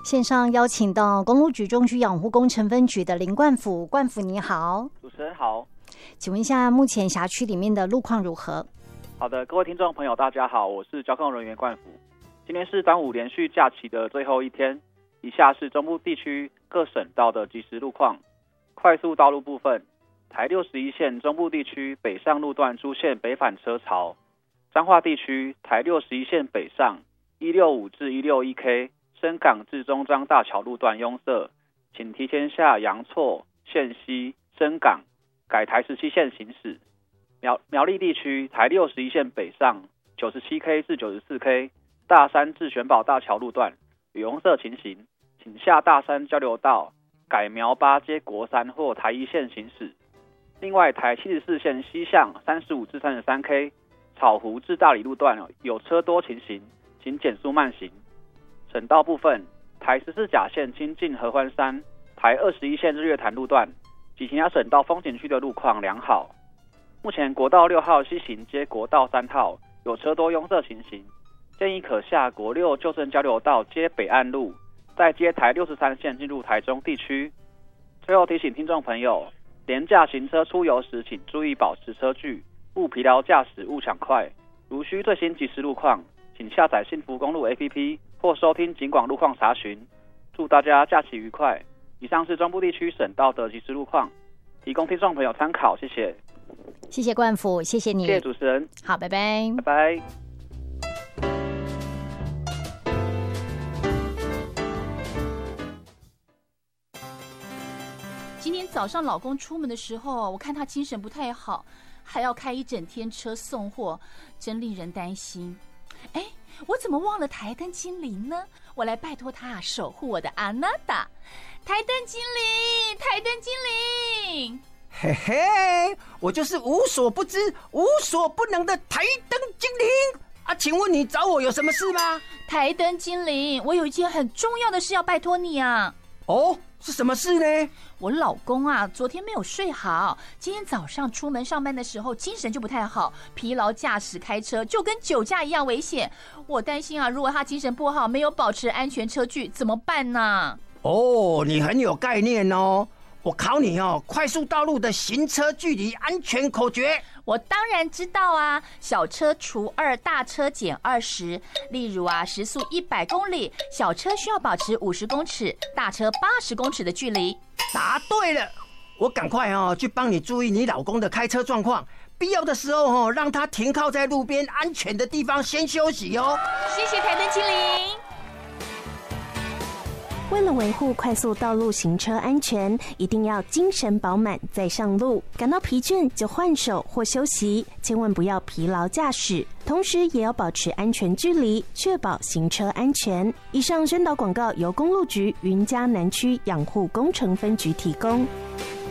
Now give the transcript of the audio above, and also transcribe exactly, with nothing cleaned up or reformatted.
线上邀请到公路局中区养护工程分局的林冠甫，冠甫你好。 主持人好， 请问一下目前辖区里面的路况如何？ 好的，各位听众朋友大家好，我是交通人员冠甫。今天是端午连续假期的最后一天，以下是中部地区各省道的即时路况。快速道路部分，台六十一线中部地区北上路段出现北返车潮，彰化地区台六十一线北上一六五至一六一 K 深港至中彰大桥路段拥塞，请提前下阳错、线西、深港改台十七线行驶。苗苗栗地区台六十一线北上九十七 K 至九十四 K 大山至玄宝大桥路段有拥塞情形，请下大山交流道改苗八接国三或台一线行驶。另外，台七十四线西向三十五至三十三 K 草湖至大理路段有车多情形，请减速慢行。省道部分，台十四甲线亲近合欢山、台二十一线日月潭路段及其他省道风景区的路况良好。目前国道六号西行接国道三号有车多拥塞情形，建议可下国六旧正交流道接北岸路，再接台六十三线进入台中地区。最后提醒听众朋友，连假行车出游时请注意保持车距，勿疲劳驾驶，勿抢快。如需最新即时路况，请下载幸福公路 A P P 或收听警广路况查询。祝大家假期愉快。以上是中部地区省道的即时路况，提供听众朋友参考，谢谢。 谢谢冠甫，谢谢你， 谢谢主持人。 好，拜拜， 拜拜。 今天早上老公出门的时候，我看他精神不太好，还要开一整天车送货，真令人担心。哎，我怎么忘了台灯精灵呢？我来拜托他守护我的阿娜达。台灯精灵，台灯精灵。 嘿嘿，我就是无所不知、无所不能的台灯精灵啊！请问你找我有什么事吗？ 台灯精灵，我有一件很重要的事要拜托你啊！ 哦，是什么事呢？ 我老公啊，昨天没有睡好，今天早上出门上班的时候精神就不太好，疲劳驾驶开车就跟酒驾一样危险。我担心啊，如果他精神不好，没有保持安全车距，怎么办呢？ 哦，你很有概念哦。我考你哦，快速道路的行车距离安全口诀。 我当然知道啊，小车除二，大车减二十。例如啊，时速一百公里，小车需要保持五十公尺，大车八十公尺的距离。 答对了，我赶快哦去帮你注意你老公的开车状况，必要的时候哦让他停靠在路边安全的地方先休息哦。 谢谢台灯精灵。 为了维护快速道路行车安全，一定要精神饱满再上路。感到疲倦就换手或休息，千万不要疲劳驾驶。同时也要保持安全距离，确保行车安全。以上宣导广告由公路局云嘉南区养护工程分局提供。